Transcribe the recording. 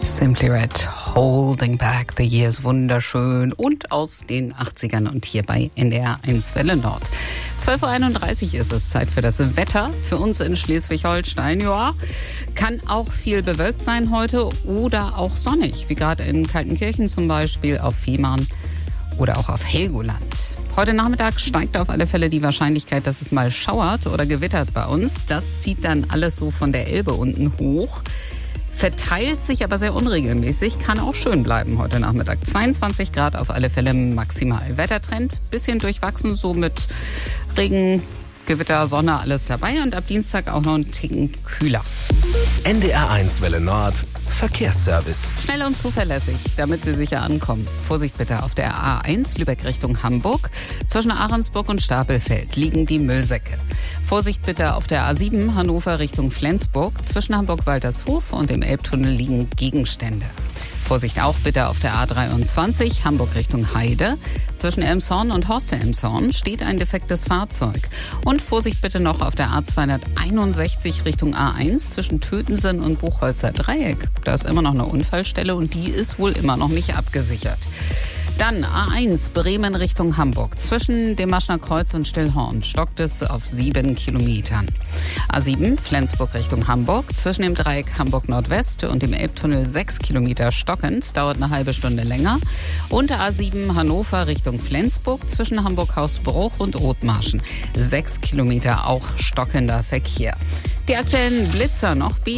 Simply Red, Holding Back the Years, wunderschön und aus den 80ern und hier bei NDR 1 Welle Nord. 12.31 Uhr ist es, Zeit für das Wetter. Für uns in Schleswig-Holstein, ja, kann auch viel bewölkt sein heute oder auch sonnig, wie gerade in Kaltenkirchen zum Beispiel, auf Fehmarn oder auch auf Helgoland. Heute Nachmittag steigt auf alle Fälle die Wahrscheinlichkeit, dass es mal schauert oder gewittert bei uns. Das zieht dann alles so von der Elbe unten hoch. Verteilt sich aber sehr unregelmäßig, kann auch schön bleiben heute Nachmittag. 22 Grad auf alle Fälle maximal. Wettertrend, bisschen durchwachsen, so mit Regen, Gewitter, Sonne, alles dabei. Und ab Dienstag auch noch ein Ticken kühler. NDR 1 Welle Nord, Verkehrsservice. Schnell und zuverlässig, damit Sie sicher ankommen. Vorsicht bitte auf der A1 Lübeck Richtung Hamburg. Zwischen Ahrensburg und Stapelfeld liegen die Müllsäcke. Vorsicht bitte auf der A7 Hannover Richtung Flensburg. Zwischen Hamburg-Waltershof und dem Elbtunnel liegen Gegenstände. Vorsicht auch bitte auf der A23 Hamburg Richtung Heide. Zwischen Elmshorn und Horste-Elmshorn steht ein defektes Fahrzeug. Und Vorsicht bitte noch auf der A261 Richtung A1 zwischen Tötensen und Buchholzer Dreieck. Da ist immer noch eine Unfallstelle und die ist wohl immer noch nicht abgesichert. Dann A1 Bremen Richtung Hamburg. Zwischen dem Maschner Kreuz und Stillhorn stockt es auf 7 Kilometern. A7 Flensburg Richtung Hamburg. Zwischen dem Dreieck Hamburg Nordwest und dem Elbtunnel 6 Kilometer stockend. Dauert eine halbe Stunde länger. Und A7 Hannover Richtung Flensburg. Zwischen Hamburg-Hausbruch und Othmarschen. 6 Kilometer auch stockender Verkehr. Die aktuellen Blitzer noch.